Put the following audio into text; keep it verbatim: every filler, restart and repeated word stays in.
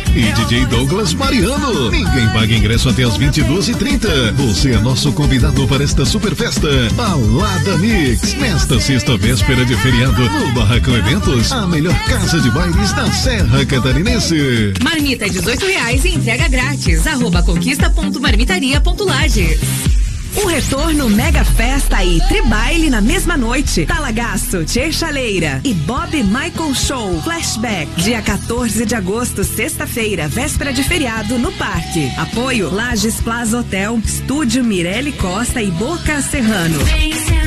e D J Douglas Mariano. Ninguém paga ingresso até as vinte e duas e trinta. Você é nosso convidado para esta super festa. Balada Mix. Nesta sexta véspera de feriado, no Barracão Eventos, a melhor casa de bailes da Serra Catarinense. Marmita dezoito reais e entrega grátis. Arroba conquista ponto marmitaria ponto laje. Um retorno mega festa e tribaile na mesma noite. Talagaço, Tchê Chaleira e Bob Michael Show Flashback. Dia quatorze de agosto, sexta-feira, véspera de feriado, no Parque. Apoio Lages Plaza Hotel, Estúdio Mirelle Costa e Boca Serrano.